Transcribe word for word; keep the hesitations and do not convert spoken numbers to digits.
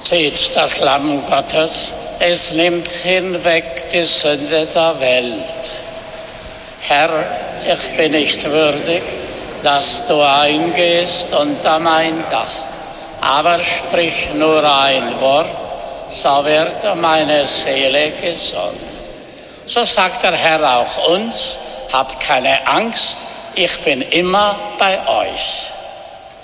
Seht das Lamm Gottes, es nimmt hinweg die Sünde der Welt. Herr, ich bin nicht würdig, dass du eingehst unter mein Dach, aber sprich nur ein Wort, so wird meine Seele gesund. So sagt der Herr auch uns, habt keine Angst, ich bin immer bei euch.